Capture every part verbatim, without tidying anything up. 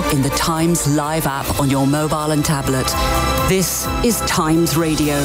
in the Times Live app on your mobile and tablet. This is Times Radio.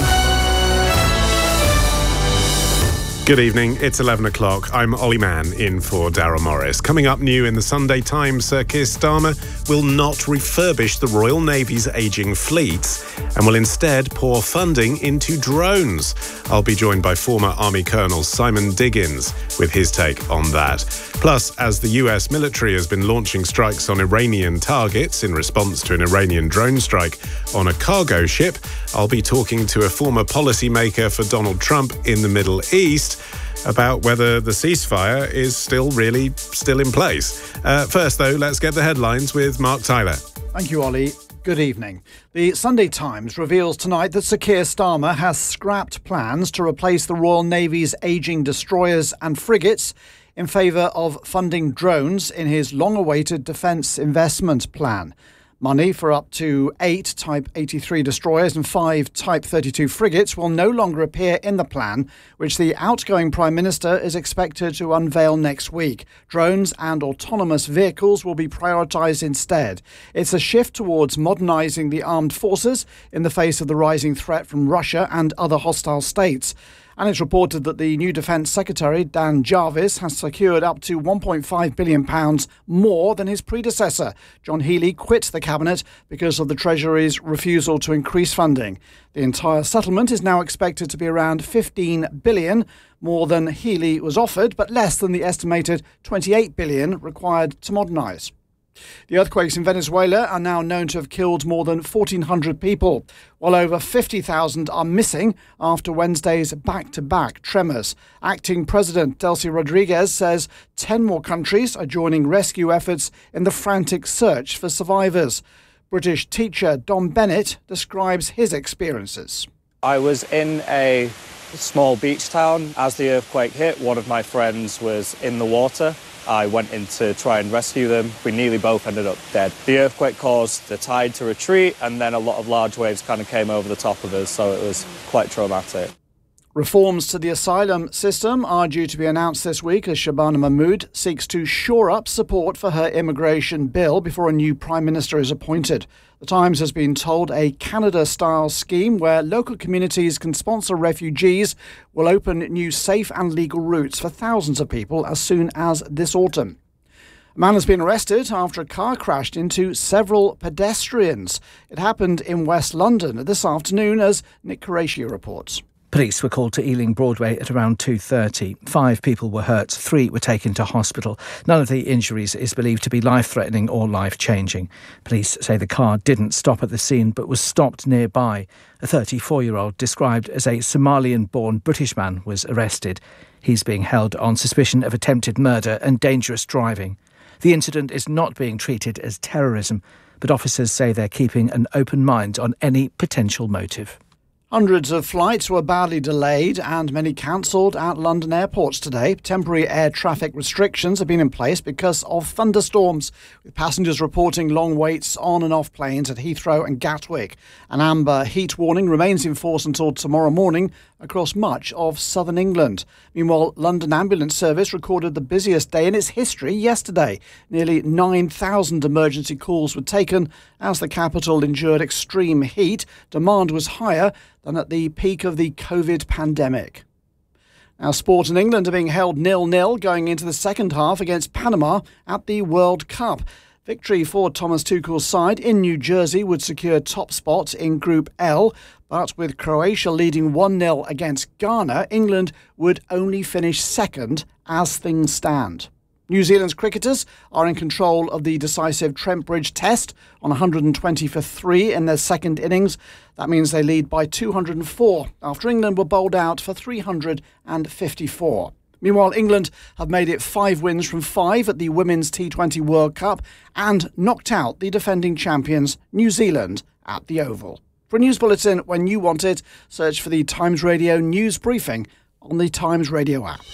Good evening, it's eleven o'clock. I'm Ollie Mann, in for Darryl Morris. Coming up new in the Sunday Times, Sir Keir Starmer will not refurbish the Royal Navy's ageing fleets and will instead pour funding into drones. I'll be joined by former Army Colonel Simon Diggins with his take on that. Plus, as the U S military has been launching strikes on Iranian targets in response to an Iranian drone strike on a cargo ship, I'll be talking to a former policymaker for Donald Trump in the Middle East about whether the ceasefire is still really still in place. Uh, first, though, let's get the headlines with Mark Tyler. Thank you, Ollie. Good evening. The Sunday Times reveals tonight that Sir Keir Starmer has scrapped plans to replace the Royal Navy's ageing destroyers and frigates in favour of funding drones in his long-awaited defence investment plan. Money for up to eight Type eighty-three destroyers and five Type thirty-two frigates will no longer appear in the plan, which the outgoing Prime Minister is expected to unveil next week. Drones and autonomous vehicles will be prioritised instead. It's a shift towards modernising the armed forces in the face of the rising threat from Russia and other hostile states. And it's reported that the new Defence Secretary, Dan Jarvis, has secured up to one point five billion pounds more than his predecessor. John Healey quit the Cabinet because of the Treasury's refusal to increase funding. The entire settlement is now expected to be around fifteen billion pounds, more than Healey was offered, but less than the estimated twenty-eight billion pounds required to modernise. The earthquakes in Venezuela are now known to have killed more than fourteen hundred people, while over fifty thousand are missing after Wednesday's back-to-back tremors. Acting President Delcy Rodriguez says ten more countries are joining rescue efforts in the frantic search for survivors. British teacher Dom Bennett describes his experiences. I was in a small beach town. As the earthquake hit, one of my friends was in the water. I went in to try and rescue them. We nearly both ended up dead. The earthquake caused the tide to retreat, and then a lot of large waves kind of came over the top of us, so it was quite traumatic. Reforms to the asylum system are due to be announced this week as Shabana Mahmood seeks to shore up support for her immigration bill before a new Prime Minister is appointed. The Times has been told a Canada-style scheme where local communities can sponsor refugees will open new safe and legal routes for thousands of people as soon as this autumn. A man has been arrested after a car crashed into several pedestrians. It happened in West London this afternoon, as Nick Horatio reports. Police were called to Ealing Broadway at around two thirty. Five people were hurt, three were taken to hospital. None of the injuries is believed to be life-threatening or life-changing. Police say the car didn't stop at the scene but was stopped nearby. A thirty-four-year-old described as a Somalian-born British man was arrested. He's being held on suspicion of attempted murder and dangerous driving. The incident is not being treated as terrorism, but officers say they're keeping an open mind on any potential motive. Hundreds of flights were badly delayed and many cancelled at London airports today. Temporary air traffic restrictions have been in place because of thunderstorms, with passengers reporting long waits on and off planes at Heathrow and Gatwick. An amber heat warning remains in force until tomorrow morning across much of southern England. Meanwhile, London Ambulance Service recorded the busiest day in its history yesterday. Nearly nine thousand emergency calls were taken as the capital endured extreme heat. Demand was higher than at the peak of the COVID pandemic. Now, sport in England are being held nil-nil going into the second half against Panama at the World Cup. Victory for Thomas Tuchel's side in New Jersey would secure top spot in Group L, but with Croatia leading one-nil against Ghana, England would only finish second as things stand. New Zealand's cricketers are in control of the decisive Trent Bridge Test on one hundred twenty for three in their second innings. That means they lead by two hundred four after England were bowled out for three hundred fifty-four. Meanwhile, England have made it five wins from five at the Women's T twenty World Cup and knocked out the defending champions New Zealand at the Oval. For a news bulletin when you want it, search for the Times Radio News Briefing on the Times Radio app.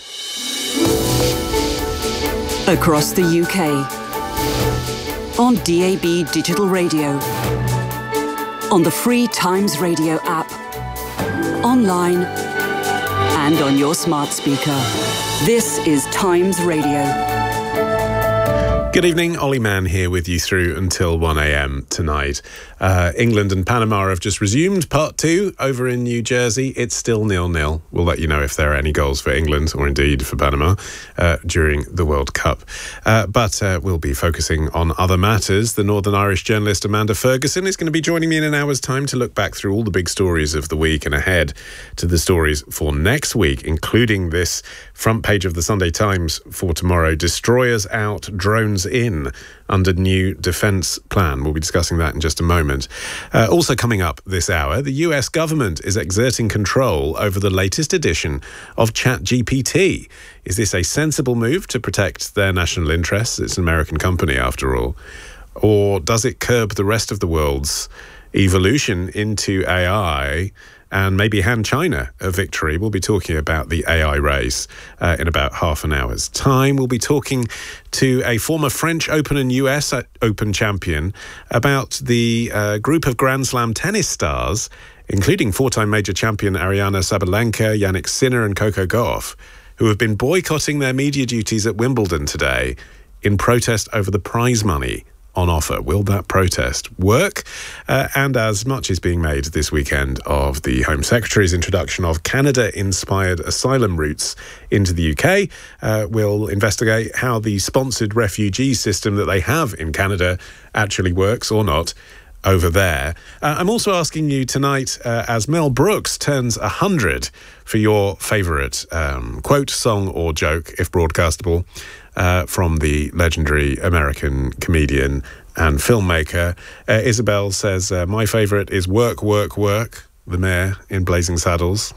Across the U K, on D A B digital radio, on the free Times Radio app, online and on your smart speaker. This is Times Radio. Good evening, Ollie Mann here with you through until one a.m. tonight. Uh, England and Panama have just resumed part two over in New Jersey. It's still nil-nil. We'll let you know if there are any goals for England or indeed for Panama uh, during the World Cup. Uh, but uh, we'll be focusing on other matters. The Northern Irish journalist Amanda Ferguson is going to be joining me in an hour's time to look back through all the big stories of the week and ahead to the stories for next week, including this front page of the Sunday Times for tomorrow: destroyers out, drones in under new defence plan. We'll be discussing that in just a moment. Uh, also coming up this hour, the U S government is exerting control over the latest edition of ChatGPT. Is this a sensible move to protect their national interests? It's an American company after all. Or does it curb the rest of the world's evolution into A I and maybe hand China a victory? We'll be talking about the A I race uh, in about half an hour's time. We'll be talking to a former French Open and U S Open champion about the uh, group of Grand Slam tennis stars, including four-time major champion Ariana Sabalenka, Yannick Sinner and Coco Gauff, who have been boycotting their media duties at Wimbledon today in protest over the prize money on offer. Will that protest work? Uh, and as much is being made this weekend of the Home Secretary's introduction of Canada-inspired asylum routes into the U K, uh, we'll investigate how the sponsored refugee system that they have in Canada actually works or not over there. Uh, I'm also asking you tonight, uh, as Mel Brooks turns one hundred, for your favourite um, quote, song or joke, if broadcastable, Uh, from the legendary American comedian and filmmaker. Uh, Isabel says, uh, my favourite is Work, Work, Work, the mayor in Blazing Saddles.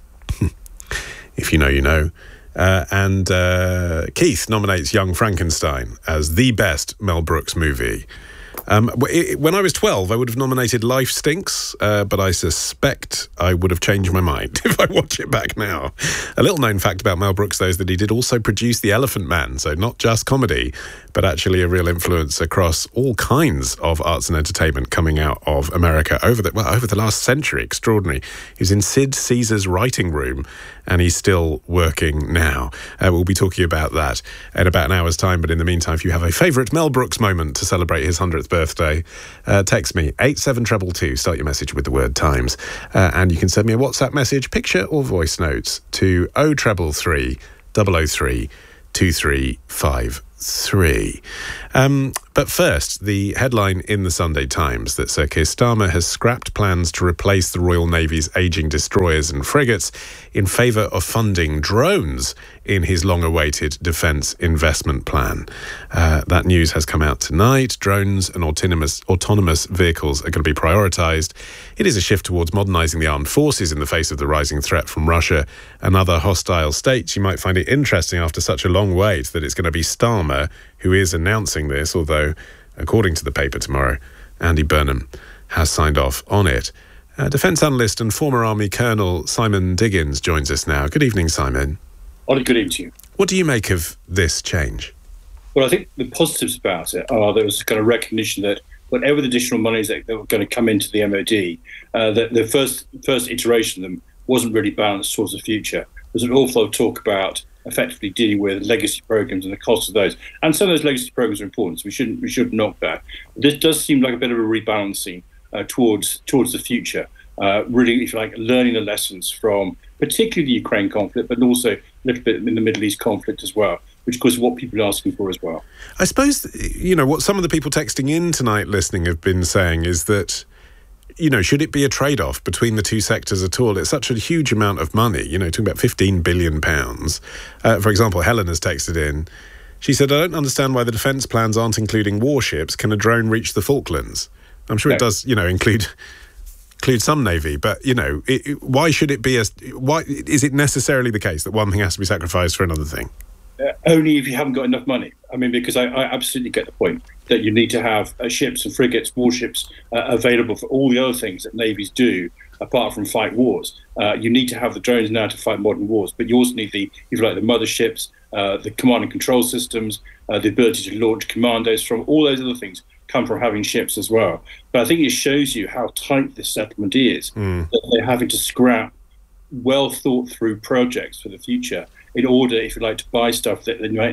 If you know, you know. Uh, and uh, Keith nominates Young Frankenstein as the best Mel Brooks movie. Um, it, when I was twelve, I would have nominated Life Stinks, uh, but I suspect I would have changed my mind if I watch it back now. A little known fact about Mel Brooks, though, is that he did also produce The Elephant Man, so not just comedy, but actually a real influence across all kinds of arts and entertainment coming out of America over the, well, over the last century. Extraordinary. He was in Sid Caesar's writing room, and he's still working now. Uh, we'll be talking about that in about an hour's time, but in the meantime, if you have a favourite Mel Brooks moment to celebrate his hundredth birthday, uh, text me eight seven two two, start your message with the word Times, uh, and you can send me a WhatsApp message, picture or voice notes to oh three three, double oh three, two three five three. Um, but first, the headline in the Sunday Times that Sir Keir Starmer has scrapped plans to replace the Royal Navy's ageing destroyers and frigates in favour of funding drones in his long-awaited defence investment plan. Uh, that news has come out tonight. Drones and autonomous, autonomous vehicles are going to be prioritised. It is a shift towards modernising the armed forces in the face of the rising threat from Russia and other hostile states. You might find it interesting after such a long wait that it's going to be Starmer who is announcing this, although, according to the paper tomorrow, Andy Burnham has signed off on it. Uh, defence analyst and former Army Colonel Simon Diggins joins us now. Good evening, Simon. Well, good evening to you. What do you make of this change? Well, I think the positives about it are there was a kind of recognition that whatever the additional monies that, that were going to come into the M O D, uh, that the first first iteration of them wasn't really balanced towards the future. There's an awful lot of talk about effectively dealing with legacy programs and the cost of those. And some of those legacy programs are important, so we shouldn't we should knock that. This does seem like a bit of a rebalancing uh, towards towards the future. Uh, really, if you like, learning the lessons from particularly the Ukraine conflict, but also a little bit in the Middle East conflict as well, which of course is what people are asking for as well. I suppose, you know, what some of the people texting in tonight listening have been saying is that, you know, should it be a trade-off between the two sectors at all? It's such a huge amount of money, you know, talking about fifteen billion pounds. Uh, for example, Helen has texted in. She said, I don't understand why the defence plans aren't including warships. Can a drone reach the Falklands? I'm sure no. It does, you know, include include some Navy, but, you know, it, it, why should it be a... Why is it necessarily the case that one thing has to be sacrificed for another thing? Uh, only if you haven't got enough money. I mean, because I, I absolutely get the point that you need to have uh, ships and frigates, warships uh, available for all the other things that navies do, apart from fight wars. Uh, you need to have the drones now to fight modern wars, but you also need the, if you like, the motherships, uh, the command and control systems, uh, the ability to launch commandos from all those other things come from having ships as well. But I think it shows you how tight this settlement is, mm. that they're having to scrap well thought through projects for the future in order, if you like, to buy stuff that they might need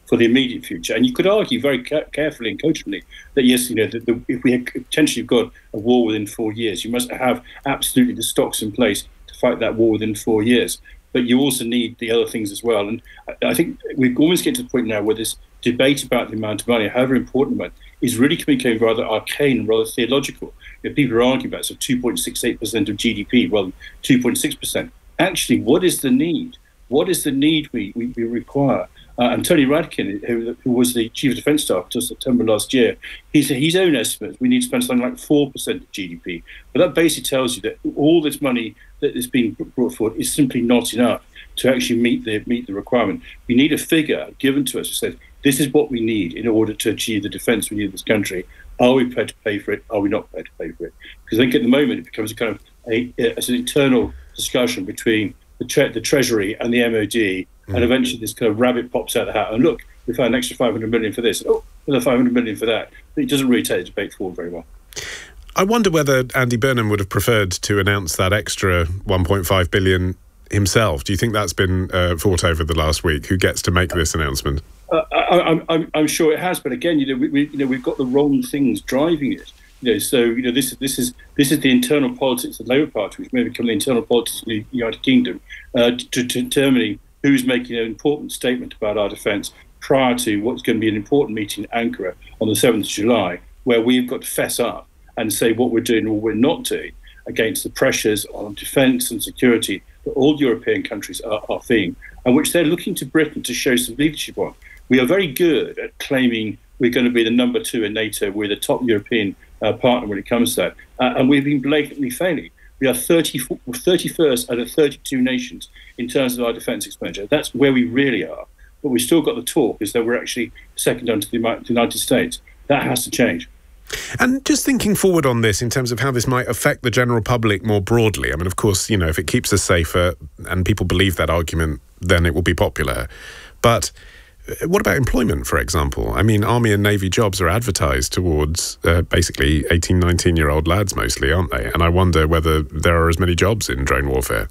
for the immediate future. And you could argue very ca- carefully and cogently that, yes, you know, the, the, if we had potentially got a war within four years, you must have absolutely the stocks in place to fight that war within four years. But you also need the other things as well. And I, I think we've almost get to the point now where this debate about the amount of money, however important it is, really becoming rather arcane and rather theological. You know, people are arguing about so two point six eight percent of G D P rather than two point six percent. Actually, what is the need? What is the need we, we, we require? Uh, and Tony Radkin, who, who was the Chief of Defence Staff until September last year, he's his own estimates, we need to spend something like four percent of G D P. But that basically tells you that all this money that is being brought forward is simply not enough to actually meet the meet the requirement. We need a figure given to us that says, this is what we need in order to achieve the defence we need in this country. Are we prepared to pay for it? Are we not prepared to pay for it? Because I think at the moment it becomes a kind of a, it's an internal discussion between the, tre- the Treasury and the M O D, mm. and eventually this kind of rabbit pops out of the hat. And look, we found an extra five hundred million for this. Oh, another five hundred million for that. But it doesn't really take the debate forward very well. I wonder whether Andy Burnham would have preferred to announce that extra one point five billion himself. Do you think that's been uh, fought over the last week? Who gets to make this announcement? Uh, I, I'm, I'm sure it has, but again, you know, we, we, you know, we've got the wrong things driving it. You know, so you know, this is this is this is the internal politics of the Labour Party, which may become the internal politics of the United Kingdom, uh, to, to determining who's making an important statement about our defence prior to what's going to be an important meeting in Ankara on the seventh of July, where we've got to fess up and say what we're doing or what we're not doing against the pressures on defence and security that all European countries are, are feeling, and which they're looking to Britain to show some leadership on. We are very good at claiming we're going to be the number two in NATO, we're the top European uh, partner when it comes to that, uh, and we've been blatantly failing. We are thirty, thirty-first out of thirty-two nations in terms of our defence expenditure. That's where we really are. But we've still got the talk as though we're actually second under the United States. That has to change. And just thinking forward on this in terms of how this might affect the general public more broadly, I mean, of course, you know, if it keeps us safer and people believe that argument, then it will be popular. But what about employment, for example? I mean, Army and Navy jobs are advertised towards uh, basically eighteen, nineteen-year-old lads mostly, aren't they? And I wonder whether there are as many jobs in drone warfare.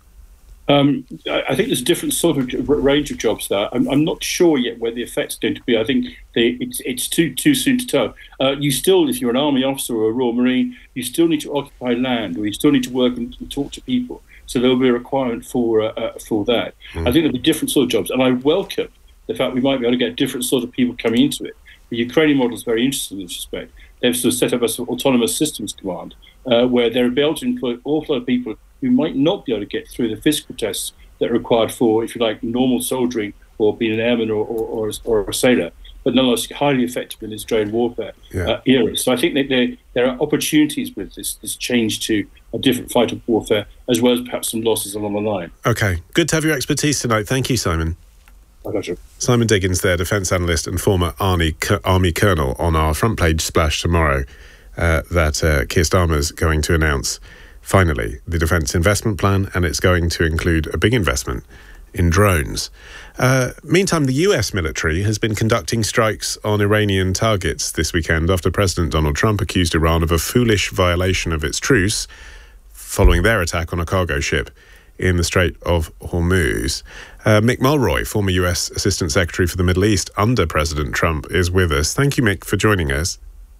Um, I think there's a different sort of range of jobs there. I'm, I'm not sure yet where the effect's going to be. I think they, it's, it's too too soon to tell. Uh, you still, if you're an Army officer or a Royal Marine, you still need to occupy land, or you still need to work and, and talk to people. So there'll be a requirement for uh, uh, for that. Mm. I think there'll be different sort of jobs, and I welcome the fact we might be able to get different sort of people coming into it. The Ukrainian model is very interesting in this respect. They've sort of set up a sort of autonomous systems command uh, where they're able to employ an awful lot of people who might not be able to get through the physical tests that are required for, if you like, normal soldiering or being an airman or, or, or, or a sailor, but nonetheless highly effective in this drone warfare yeah. uh, era. So I think that there, there are opportunities with this, this change to a different fighter warfare, as well as perhaps some losses along the line. OK, good to have your expertise tonight. Thank you, Simon. I got you. Simon Diggins there, defence analyst and former Army, Army colonel, on our front page splash tomorrow uh, that uh, Keir Starmer's going to announce, finally, the defence investment plan, and it's going to include a big investment in drones. Uh, meantime, the U S military has been conducting strikes on Iranian targets this weekend after President Donald Trump accused Iran of a foolish violation of its truce following their attack on a cargo ship in the Strait of Hormuz. Uh, Mick Mulroy, former U S Assistant Secretary for the Middle East under President Trump, is with us. Thank you, Mick, for joining us.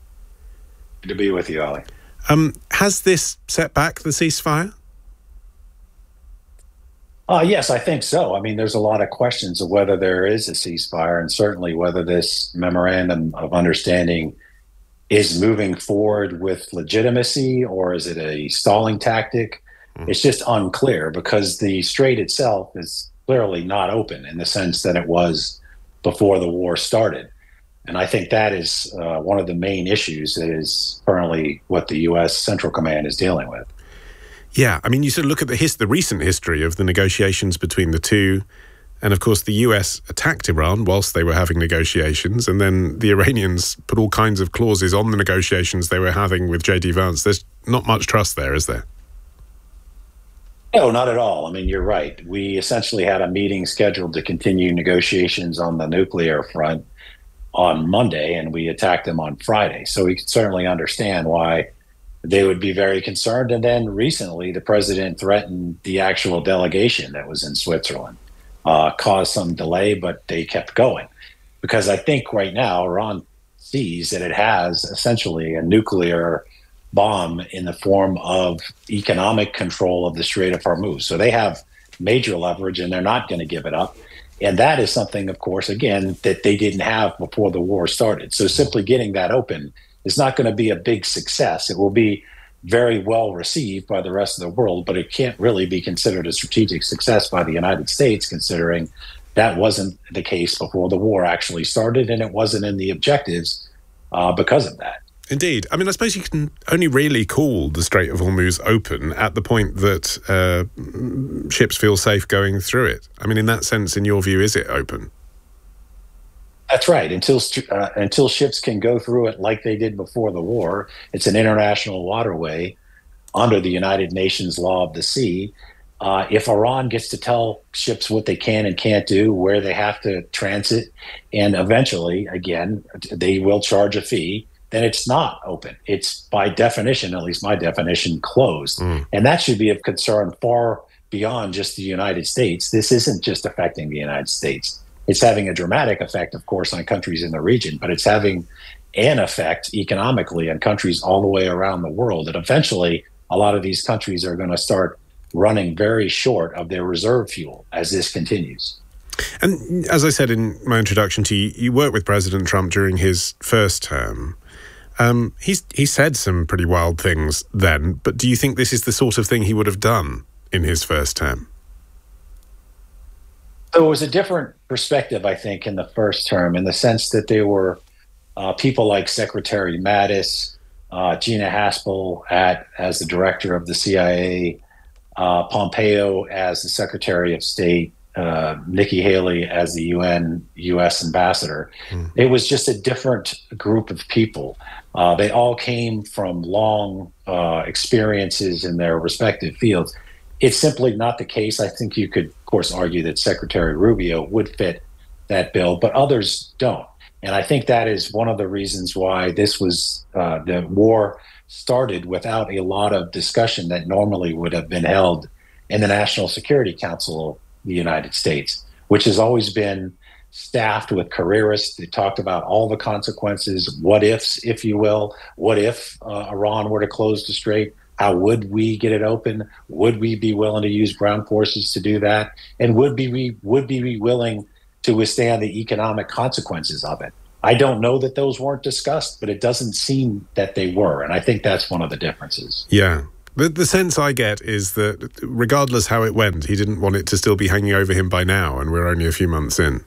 Good to be with you, Ollie. Um, has this set back the ceasefire? Uh, yes, I think so. I mean, there's a lot of questions of whether there is a ceasefire, and certainly whether this memorandum of understanding is moving forward with legitimacy, or is it a stalling tactic? Mm. It's just unclear, because the strait itself is clearly not open in the sense that it was before the war started. And I think that is uh, one of the main issues that is currently what the U S Central Command is dealing with. Yeah, I mean, you sort of look at the, his, the recent history of the negotiations between the two, and of course the U S attacked Iran whilst they were having negotiations, and then the Iranians put all kinds of clauses on the negotiations they were having with J D Vance. There's not much trust there, is there? No, not at all. I mean, you're right. We essentially had a meeting scheduled to continue negotiations on the nuclear front on Monday, and we attacked them on Friday. So we can certainly understand why they would be very concerned. And then recently, the president threatened the actual delegation that was in Switzerland, uh, caused some delay, but they kept going. because I think right now Iran sees that it has essentially a nuclear bomb in the form of economic control of the Strait of Hormuz. So they have major leverage, and they're not going to give it up. And that is something, of course, again, that they didn't have before the war started. So simply getting that open is not going to be a big success. It will be very well received by the rest of the world, but it can't really be considered a strategic success by the United States, considering that wasn't the case before the war actually started, and it wasn't in the objectives uh, because of that. Indeed. I mean, I suppose you can only really call the Strait of Hormuz open at the point that uh, ships feel safe going through it. I mean, in that sense, in your view, is it open? That's right. Until uh, until ships can go through it like they did before the war, it's an international waterway under the United Nations law of the sea. Uh, if Iran gets to tell ships what they can and can't do, where they have to transit, and eventually, again, they will charge a fee, then it's not open. It's by definition, at least my definition, closed. Mm. And that should be of concern far beyond just the United States. This isn't just affecting the United States. It's having a dramatic effect, of course, on countries in the region, but it's having an effect economically on countries all the way around the world. And eventually, a lot of these countries are going to start running very short of their reserve fuel as this continues. And as I said in my introduction to you, you worked with President Trump during his first term. Um, he's he said some pretty wild things then, but do you think this is the sort of thing he would have done in his first term? So it was a different perspective, I think, in the first term, in the sense that there were uh, people like Secretary Mattis, uh, Gina Haspel at, as the director of the C I A, uh, Pompeo as the Secretary of State, uh, Nikki Haley as the U N U S ambassador. Mm. It was just a different group of people. Uh, they all came from long uh, experiences in their respective fields. It's simply not the case. I think you could, of course, argue that Secretary Rubio would fit that bill, but others don't. And I think that is one of the reasons why this was, uh, the war started without a lot of discussion that normally would have been held in the National Security Council of the United States, which has always been staffed with careerists. They talked about all the consequences, what ifs, if you will. What if uh, Iran were to close the strait? How would we get it open? Would we be willing to use ground forces to do that? And would be we would be we willing to withstand the economic consequences of it? I don't know that those weren't discussed, but it doesn't seem that they were. And I think that's one of the differences. Yeah. The, the sense I get is that regardless how it went, he didn't want it to still be hanging over him by now, and we're only a few months in.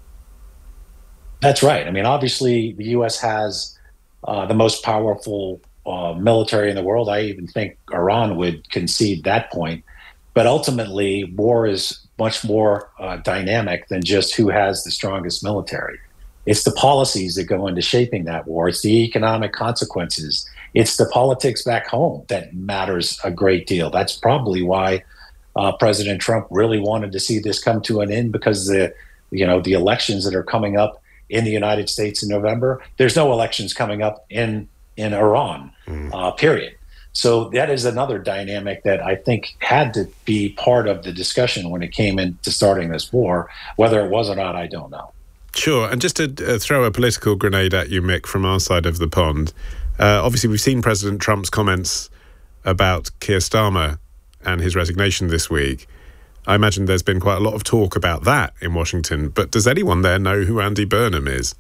That's right. I mean, obviously, the U S has uh, the most powerful uh, military in the world. I even think Iran would concede that point. But ultimately, war is much more uh, dynamic than just who has the strongest military. It's the policies that go into shaping that war. It's the economic consequences. It's the politics back home that matters a great deal. That's probably why uh, President Trump really wanted to see this come to an end, because the, you know, the elections that are coming up in the United States in November, there's no elections coming up in in Iran, mm. uh, period. So that is another dynamic that I think had to be part of the discussion when it came into starting this war. Whether it was or not, I don't know. Sure. And just to uh, throw a political grenade at you, Mick, from our side of the pond, uh, obviously we've seen President Trump's comments about Keir Starmer and his resignation this week. I imagine there's been quite a lot of talk about that in Washington, but does anyone there know who Andy Burnham is?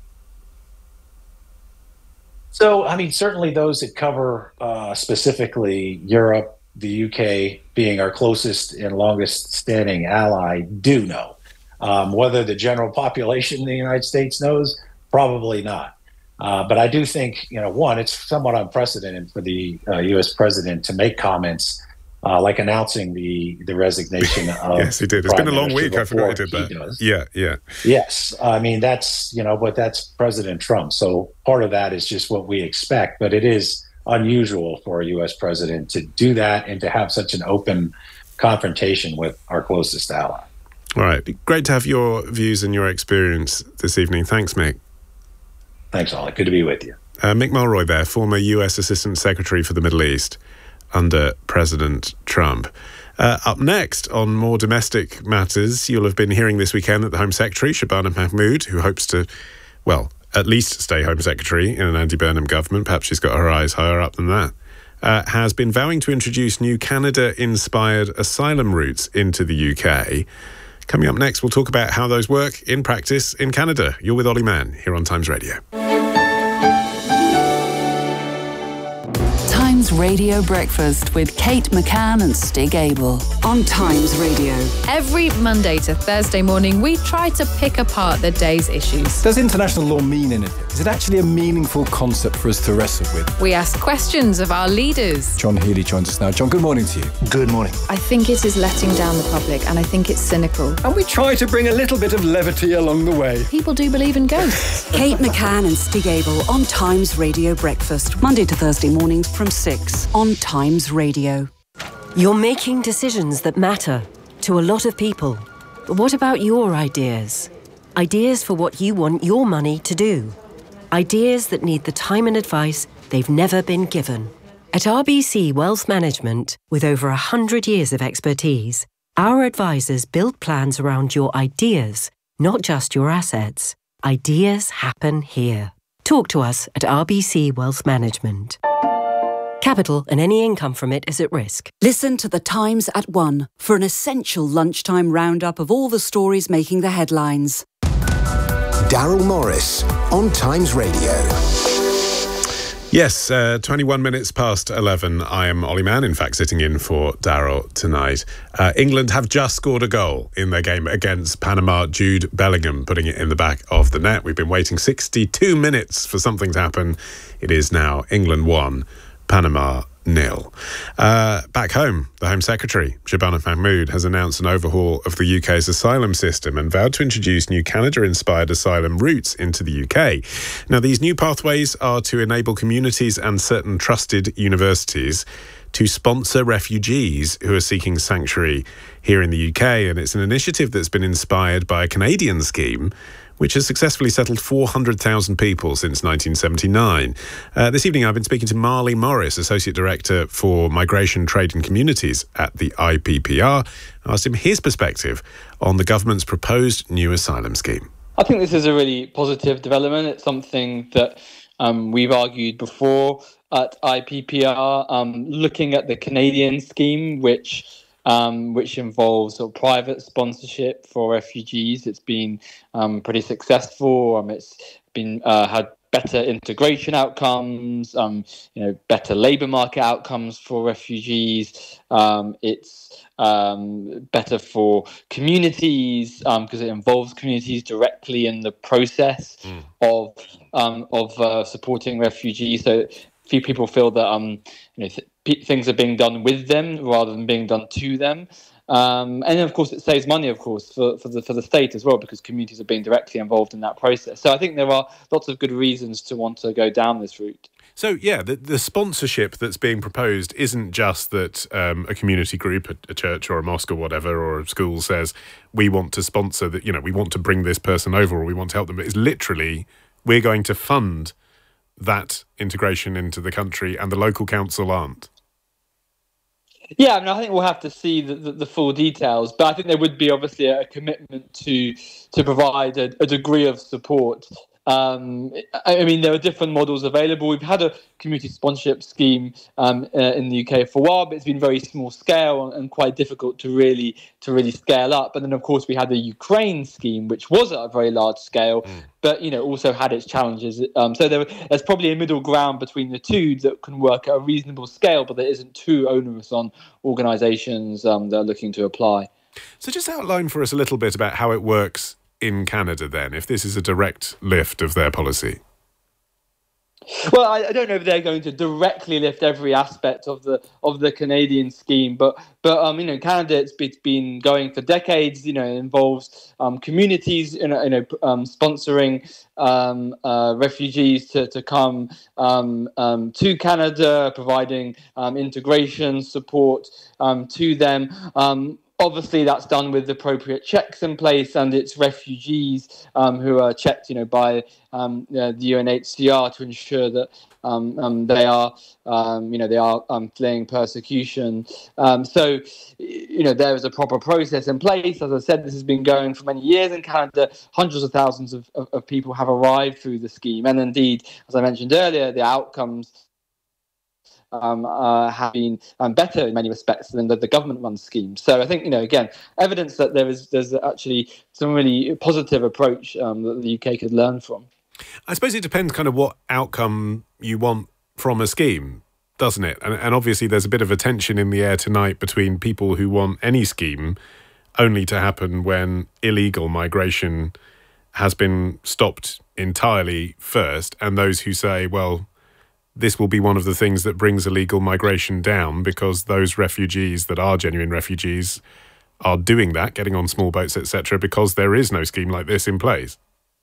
So, I mean, certainly those that cover uh, specifically Europe, the U K being our closest and longest standing ally, do know. Um, whether the general population in the United States knows, probably not. Uh, but I do think, you know, one, it's somewhat unprecedented for the uh, U S president to make comments uh, like announcing the, the resignation of Yes, he did. It's Prime been a long Minister week. I forgot he did he that. does. Yeah, yeah. Yes. I mean, that's, you know, but that's President Trump. So part of that is just what we expect. But it is unusual for a U S president to do that and to have such an open confrontation with our closest ally. All right. Great to have your views and your experience this evening. Thanks, Mick. Thanks, Ollie. Good to be with you. Uh, Mick Mulroy there, former U S Assistant Secretary for the Middle East under President Trump. Uh, up next, on more domestic matters, you'll have been hearing this weekend that the Home Secretary, Shabana Mahmood, who hopes to well, at least stay Home Secretary in an Andy Burnham government, perhaps she's got her eyes higher up than that, uh, has been vowing to introduce new Canada-inspired asylum routes into the U K. Coming up next, we'll talk about how those work in practice in Canada. You're with Ollie Mann here on Times Radio. Times Radio Breakfast with Kate McCann and Stig Abel on Times Radio. Every Monday to Thursday morning, we try to pick apart the day's issues. Does international law mean anything? Is it actually a meaningful concept for us to wrestle with? We ask questions of our leaders. John Healy joins us now. John, good morning to you. Good morning. I think it is letting down the public, and I think it's cynical. And we try to bring a little bit of levity along the way. People do believe in ghosts. Kate McCann and Stig Abel on Times Radio Breakfast, Monday to Thursday mornings from six on Times Radio. You're making decisions that matter to a lot of people. But what about your ideas? Ideas for what you want your money to do. Ideas that need the time and advice they've never been given. At R B C Wealth Management, with over one hundred years of expertise, our advisors build plans around your ideas, not just your assets. Ideas happen here. Talk to us at R B C Wealth Management. Capital and any income from it is at risk. Listen to The Times at one for an essential lunchtime roundup of all the stories making the headlines. Daryl Morris on Times Radio. Yes, uh, twenty-one minutes past eleven. I am Ollie Mann, in fact, sitting in for Daryl tonight. Uh, England have just scored a goal in their game against Panama. Jude Bellingham putting it in the back of the net. We've been waiting sixty-two minutes for something to happen. It is now England one, Panama nil. Uh, back home, the Home Secretary, Shabana Mahmood, has announced an overhaul of the U K's asylum system and vowed to introduce new Canada-inspired asylum routes into the U K. Now, these new pathways are to enable communities and certain trusted universities to sponsor refugees who are seeking sanctuary here in the U K. And it's an initiative that's been inspired by a Canadian scheme which has successfully settled four hundred thousand people since nineteen seventy-nine. Uh, this evening, I've been speaking to Marley Morris, Associate Director for Migration, Trade and Communities at the I P P R. I asked him his perspective on the government's proposed new asylum scheme. I think this is a really positive development. It's something that um, we've argued before at I P P R, um, looking at the Canadian scheme, which Um, which involves sort of private sponsorship for refugees. It's been um, pretty successful. Um, it's been uh, had better integration outcomes, um, you know, better labour market outcomes for refugees. Um, it's um, better for communities because um, it involves communities directly in the process mm. of um, of uh, supporting refugees. So few people feel that um, you know, th- p- things are being done with them rather than being done to them. Um, and then, of course, it saves money, of course, for, for the for the state as well, because communities are being directly involved in that process. So I think there are lots of good reasons to want to go down this route. So, yeah, the, the sponsorship that's being proposed isn't just that um, a community group, a, a church or a mosque or whatever, or a school says, we want to sponsor that, you know, we want to bring this person over or we want to help them. But it's literally, we're going to fund that integration into the country and the local council aren't. Yeah, I mean, I think we'll have to see the, the, the full details, but I think there would be obviously a commitment to to provide a, a degree of support. Um, I mean, there are different models available. We've had a community sponsorship scheme um, uh, in the U K for a while, but it's been very small scale and quite difficult to really to really scale up. And then, of course, we had the Ukraine scheme, which was at a very large scale, mm. but you know also had its challenges. Um, so there, there's probably a middle ground between the two that can work at a reasonable scale, but that isn't too onerous on organisations um, that are looking to apply. So just outline for us a little bit about how it works in Canada then, if this is a direct lift of their policy. Well, I, I don't know if they're going to directly lift every aspect of the of the Canadian scheme, but but um, you know, Canada, it's, it's been going for decades. You know, it involves um, communities, you know, you know um, sponsoring um, uh, refugees to to come um, um, to Canada, providing um, integration support um, to them. Um, Obviously, that's done with appropriate checks in place, and it's refugees um, who are checked, you know, by um, uh, the U N H C R to ensure that Um, um, they are, um, you know, they are um, fleeing persecution. Um, so, you know, there is a proper process in place. As I said, this has been going for many years in Canada. Hundreds of thousands of, of, of people have arrived through the scheme. And indeed, as I mentioned earlier, the outcomes Um, uh, have been um, better in many respects than the, the government-run scheme. So I think, you know, again, evidence that there is there's actually some really positive approach um, that the U K could learn from. I suppose it depends kind of what outcome you want from a scheme, doesn't it? And, and obviously there's a bit of a tension in the air tonight between people who want any scheme only to happen when illegal migration has been stopped entirely first, and those who say, well, this will be one of the things that brings illegal migration down because those refugees that are genuine refugees are doing that, getting on small boats, et cetera, because there is no scheme like this in place.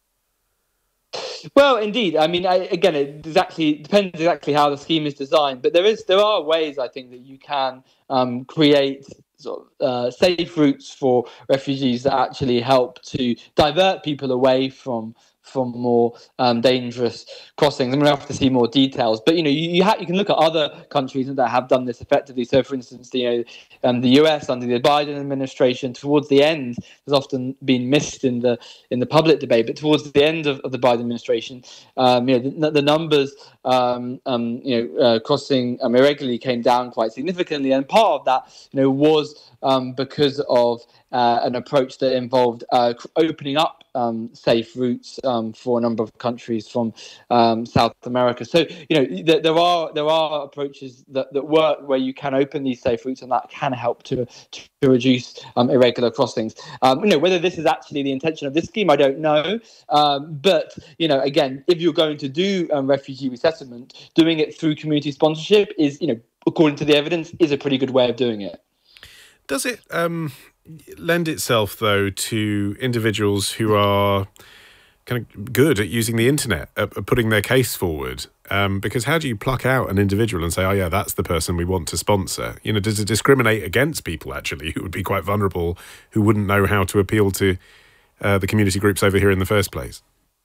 Well, indeed. I mean, I, again, it exactly depends exactly how the scheme is designed, but there is there are ways I think that you can um, create sort of uh, safe routes for refugees that actually help to divert people away from. from more um, dangerous crossings. I'm going to have to see more details, but you know, you you, ha- you can look at other countries that have done this effectively. So, for instance, you know, um, the U S under the Biden administration, towards the end, has often been missed in the in the public debate. But towards the end of, of the Biden administration, um, you know, the, the numbers, um, um, you know, uh, crossing um, irregularly came down quite significantly, and part of that, you know, was um, because of uh, an approach that involved uh, opening up um, safe routes um, for a number of countries from um, South America. So, you know, th- there are there are approaches that, that work where you can open these safe routes, and that can help to to reduce um, irregular crossings. Um, you know, whether this is actually the intention of this scheme, I don't know. Um, but you know, again, if you're going to do um, refugee resettlement, doing it through community sponsorship is, you know, according to the evidence, is a pretty good way of doing it. Does it um, lend itself, though, to individuals who are kind of good at using the internet, at putting their case forward? Um, because how do you pluck out an individual and say, oh, yeah, that's the person we want to sponsor? You know, does it discriminate against people, actually, who would be quite vulnerable, who wouldn't know how to appeal to uh, the community groups over here in the first place?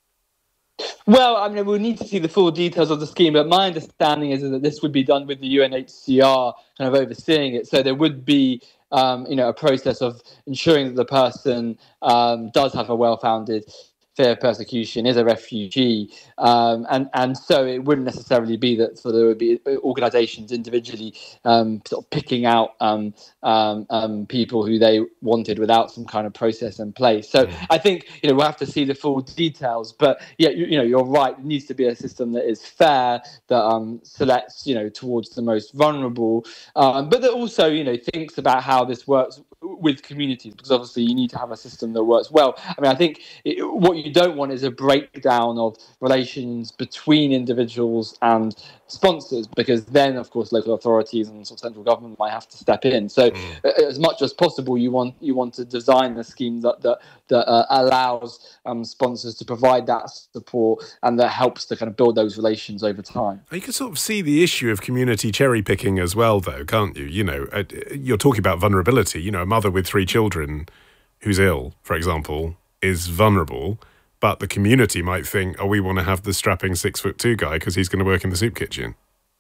Well, I mean, we'll need to see the full details of the scheme, but my understanding is that this would be done with the U N H C R kind of overseeing it. So there would be, um, you know, a process of ensuring that the person um, does have a well-founded fear of persecution, is a refugee, um, and and so it wouldn't necessarily be that so there would be organisations individually um, sort of picking out um, um, um, people who they wanted without some kind of process in place. So mm. I think, you know, we'll have to see the full details, but yeah, you, you know, you're right. It needs to be a system that is fair, that um, selects, you know, towards the most vulnerable, um, but that also, you know, thinks about how this works with communities, because obviously you need to have a system that works well. I mean, I think it, what you don't want is a breakdown of relations between individuals and sponsors, because then, of course, local authorities and sort of central government might have to step in. So, mm. as much as possible, you want you want to design a scheme that that that uh, allows um, sponsors to provide that support and that helps to kind of build those relations over time. You can sort of see the issue of community cherry picking as well, though, can't you? You know, uh, you're talking about vulnerability. You know, a mother with three children who's ill, for example, is vulnerable. But the community might think, oh, we want to have the strapping six foot two guy because he's going to work in the soup kitchen.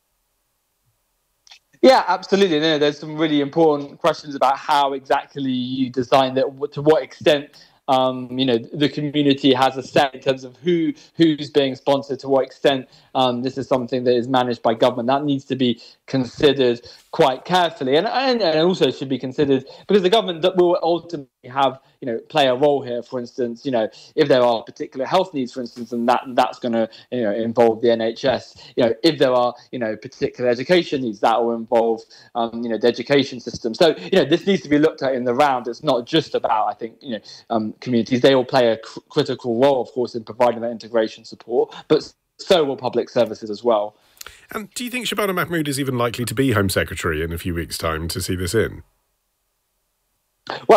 Yeah, absolutely. No, there's some really important questions about how exactly you design that, to what extent Um, you know, the community has a say in terms of who who's being sponsored, to what extent um, this is something that is managed by government. That needs to be considered quite carefully, and, and, and also should be considered because the government that will ultimately have, you know, play a role here. For instance, you know, if there are particular health needs, for instance, and that that's going to, you know, involve the N H S. You know, if there are, you know, particular education needs, that will involve, um, you know, the education system. So, you know, this needs to be looked at in the round. It's not just about, I think, you know, um, communities. They all play a cr- critical role, of course, in providing that integration support, but so will public services as well. And do you think Shabana Mahmood is even likely to be Home Secretary in a few weeks' time to see this in? Well,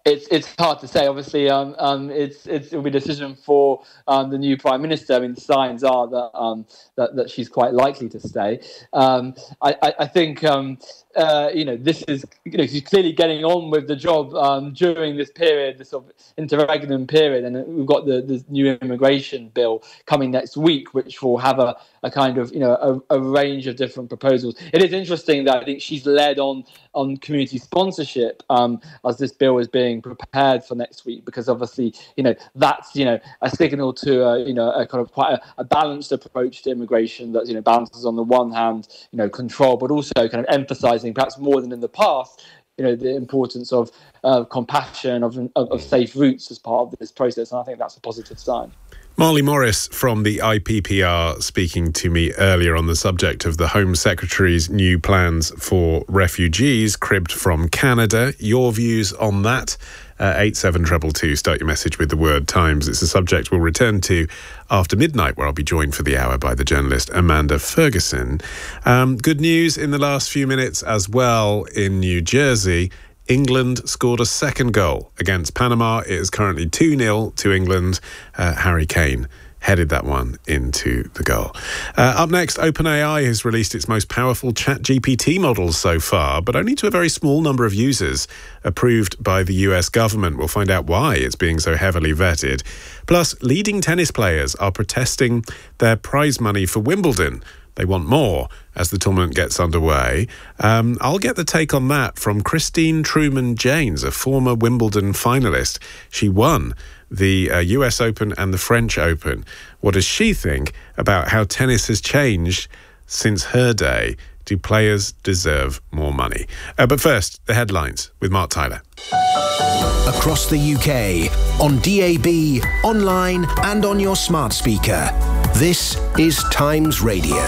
it's it's hard to say. Obviously, um, um, it's it's it'll be a decision for um, the new prime minister. I mean, the signs are that um, that that she's quite likely to stay. Um, I, I, I think um, uh, you know this is you know she's clearly getting on with the job um, during this period, this sort of interregnum period, and we've got the, the new immigration bill coming next week, which will have a, a kind of you know a, a range of different proposals. It is interesting that I think she's led on on community sponsorship um, as this bill is being prepared for next week, because obviously you know that's you know a signal to a, you know a kind of quite a, a balanced approach to immigration that you know balances on the one hand you know control, but also kind of emphasising perhaps more than in the past you know the importance of uh, compassion of, of of safe routes as part of this process, and I think that's a positive sign. Marley Morris from the I P P R speaking to me earlier on the subject of the Home Secretary's new plans for refugees cribbed from Canada. Your views on that? Uh, eight seven two two two. Start your message with the word Times. It's a subject we'll return to after midnight, where I'll be joined for the hour by the journalist Amanda Ferguson. Um, good news in the last few minutes as well in New Jersey. England scored a second goal against Panama. It is currently two nil to England. Uh, Harry Kane headed that one into the goal. Uh, up next, OpenAI has released its most powerful ChatGPT models so far, but only to a very small number of users, approved by the U S government. We'll find out why it's being so heavily vetted. Plus, leading tennis players are protesting their prize money for Wimbledon. They want more as the tournament gets underway. Um, I'll get the take on that from Christine Truman-Janes, a former Wimbledon finalist. She won the uh, U S Open and the French Open. What does she think about how tennis has changed since her day? Do players deserve more money? Uh, but first, the headlines with Mark Tyler. Across the U K, on D A B, online and on your smart speaker. This is Times Radio.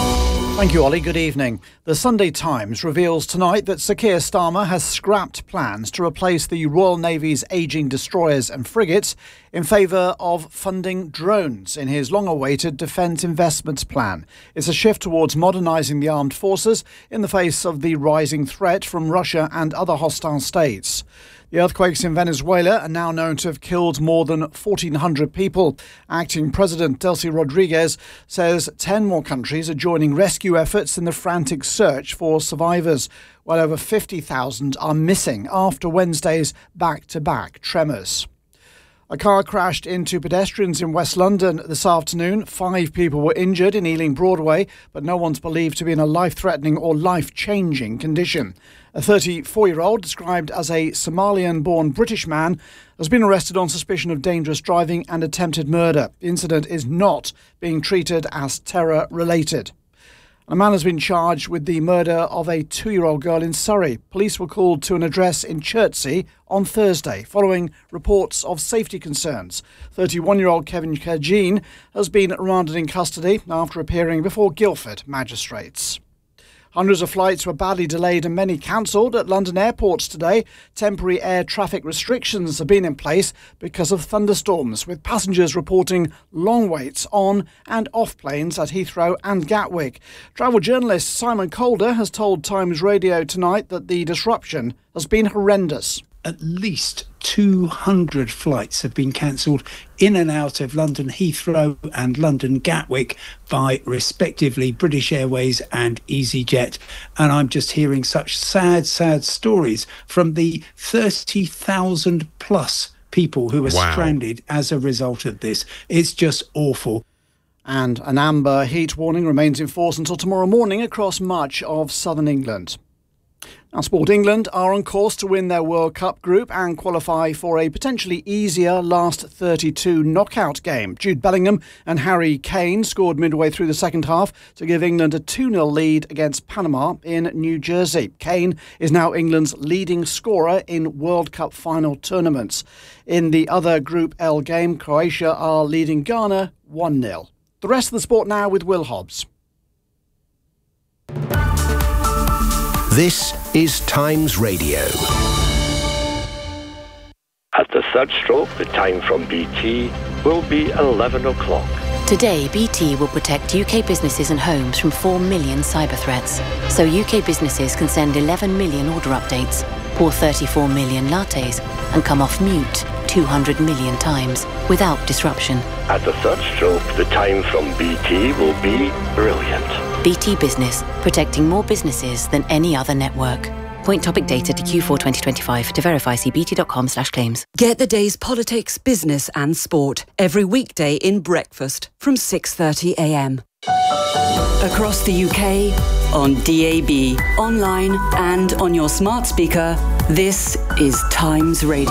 Thank you, Ollie. Good evening. The Sunday Times reveals tonight that Sir Keir Starmer has scrapped plans to replace the Royal Navy's ageing destroyers and frigates in favour of funding drones in his long-awaited defence investments plan. It's a shift towards modernising the armed forces in the face of the rising threat from Russia and other hostile states. The earthquakes in Venezuela are now known to have killed more than fourteen hundred people. Acting President Delcy Rodriguez says ten more countries are joining rescue efforts in the frantic search for survivors, while over fifty thousand are missing after Wednesday's back-to-back tremors. A car crashed into pedestrians in West London this afternoon. Five people were injured in Ealing Broadway, but no one's believed to be in a life-threatening or life-changing condition. A thirty-four-year-old, described as a Somalian-born British man, has been arrested on suspicion of dangerous driving and attempted murder. The incident is not being treated as terror-related. A man has been charged with the murder of a two-year-old girl in Surrey. Police were called to an address in Chertsey on Thursday, following reports of safety concerns. thirty-one-year-old Kevin Kerjean has been remanded in custody after appearing before Guildford magistrates. Hundreds of flights were badly delayed and many cancelled at London airports today. Temporary air traffic restrictions have been in place because of thunderstorms, with passengers reporting long waits on and off planes at Heathrow and Gatwick. Travel journalist Simon Calder has told Times Radio tonight that the disruption has been horrendous. At least two hundred flights have been cancelled in and out of London Heathrow and London Gatwick by respectively British Airways and EasyJet. And I'm just hearing such sad, sad stories from the thirty thousand plus people who are wow. stranded as a result of this. It's just awful. And an amber heat warning remains in force until tomorrow morning across much of southern England. Now, Sport England are on course to win their World Cup group and qualify for a potentially easier last thirty-two knockout game. Jude Bellingham and Harry Kane scored midway through the second half to give England a two nil lead against Panama in New Jersey. Kane is now England's leading scorer in World Cup final tournaments. In the other Group L game, Croatia are leading Ghana one nil. The rest of the sport now with Will Hobbs. This is Times Radio. At the third stroke, the time from B T will be eleven o'clock. Today, B T will protect U K businesses and homes from four million cyber threats. So U K businesses can send eleven million order updates, pour thirty-four million lattes, and come off mute two hundred million times without disruption. At the third stroke, the time from B T will be brilliant. B T Business, protecting more businesses than any other network. Point topic data to Q four twenty twenty-five. To verify, see bt.com slash claims. Get the day's politics, business and sport every weekday in breakfast from six thirty a m. Across the U K, on D A B, online and on your smart speaker, this is Times Radio.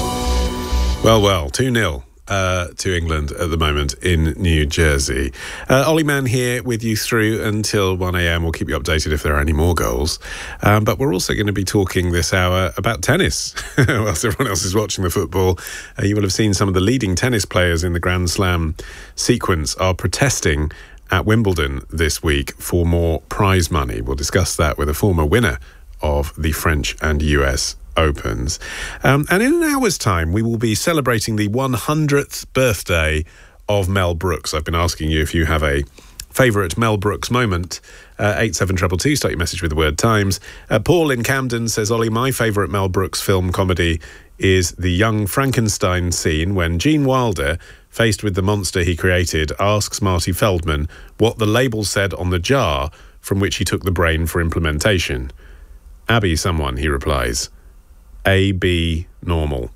Well, well, two nil uh, to England at the moment in New Jersey. Uh, Ollie Mann here with you through until one a m. We'll keep you updated if there are any more goals. Um, but we're also going to be talking this hour about tennis. Whilst everyone else is watching the football, uh, you will have seen some of the leading tennis players in the Grand Slam sequence are protesting at Wimbledon this week for more prize money. We'll discuss that with a former winner of the French and U S Opens. Um, and in an hour's time, we will be celebrating the one hundredth birthday of Mel Brooks. I've been asking you if you have a favourite Mel Brooks moment. Uh, eight seven two two two, start your message with the word Times. Uh, Paul in Camden says, Ollie, my favourite Mel Brooks film comedy is the Young Frankenstein scene when Gene Wilder, faced with the monster he created, asks Marty Feldman what the label said on the jar from which he took the brain for implementation. Abby someone, he replies. A B normal.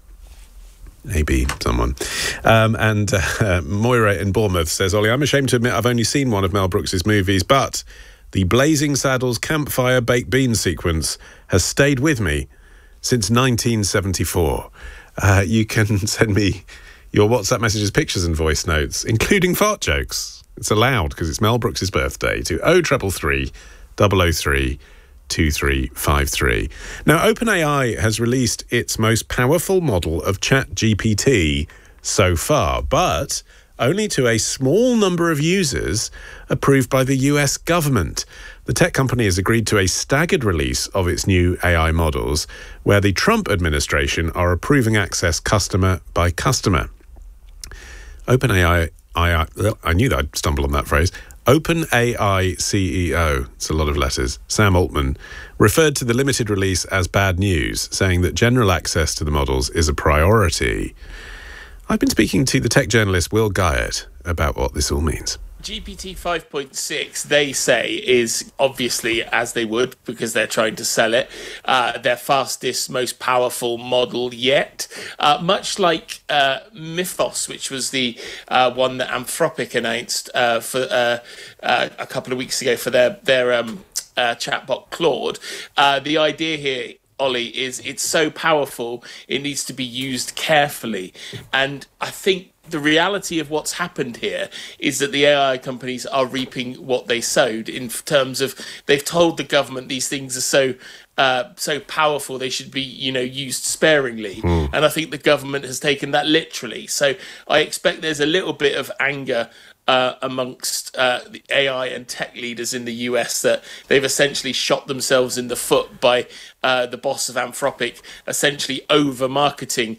A B someone. Um, and uh, Moira in Bournemouth says, Ollie, I'm ashamed to admit I've only seen one of Mel Brooks's movies, but the Blazing Saddles campfire baked beans sequence has stayed with me since nineteen seventy-four. Uh, you can send me your WhatsApp messages, pictures and voice notes, including fart jokes. It's allowed because it's Mel Brooks's birthday, to oh three three three, double oh three, two three five three. Now, OpenAI has released its most powerful model of ChatGPT so far, but only to a small number of users approved by the U S government. The tech company has agreed to a staggered release of its new A I models, where the Trump administration are approving access customer by customer. OpenAI, I, I knew that I'd stumble on that phrase. OpenAI C E O, it's a lot of letters, Sam Altman, referred to the limited release as bad news, saying that general access to the models is a priority. I've been speaking to the tech journalist Will Guyatt about what this all means. G P T five point six, they say, is obviously, as they would, because they're trying to sell it, uh, their fastest, most powerful model yet. Uh, much like uh, Mythos, which was the uh, one that Anthropic announced uh, for uh, uh, a couple of weeks ago for their, their um, uh, chatbot Claude. Uh, the idea here, Ollie, is it's so powerful, it needs to be used carefully. And I think the reality of what's happened here is that the A I companies are reaping what they sowed, in terms of they've told the government these things are so uh, so powerful they should be, you know, used sparingly. Mm. And I think the government has taken that literally. So I expect there's a little bit of anger Uh, amongst uh, the A I and tech leaders in the U S that they've essentially shot themselves in the foot by uh, the boss of Anthropic essentially over-marketing